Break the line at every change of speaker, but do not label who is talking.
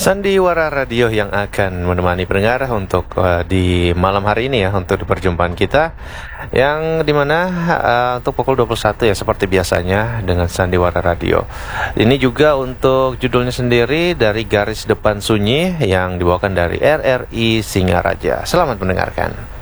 Sandiwara Radio yang akan menemani pendengar untuk di malam hari ini ya, untuk di perjumpaan kita yang dimana untuk pukul 21 ya seperti biasanya dengan Sandiwara Radio. Ini juga untuk judulnya sendiri dari Garis Depan Sunyi yang dibawakan dari RRI Singaraja. Selamat mendengarkan.